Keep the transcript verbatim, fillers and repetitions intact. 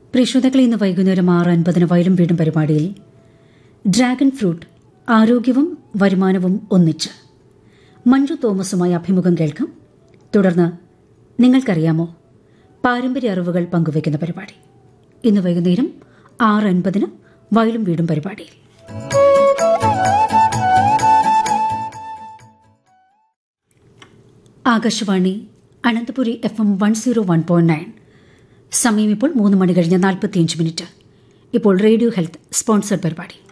പ്രിയശ്രോതാക്കളെ ഇന്ന് വൈകുന്നേരം ആറ് അൻപതിന് വയലും വീടും പരിപാടിയിൽ ഡ്രാഗൺ ഫ്രൂട്ട് ആരോഗ്യവും വരുമാനവും ഒന്നിച്ച് മഞ്ജു തോമസുമായി അഭിമുഖം കേൾക്കാം. തുടർന്ന് നിങ്ങൾക്കറിയാമോ പാരമ്പര്യ അറിവുകൾ പങ്കുവയ്ക്കുന്ന പരിപാടി ഇന്ന് വൈകുന്നേരം ആറ് അൻപതിന് വയലും വീടും പരിപാടിയിൽ. Akashvani Ananthapuri F M one zero one point nine. സമയം ഇപ്പോൾ മൂന്ന് മണി കഴിഞ്ഞ് നാൽപ്പത്തിയഞ്ച് മിനിറ്റ്. ഇപ്പോൾ റേഡിയോ ഹെൽത്ത് സ്പോൺസർ പരിപാടി.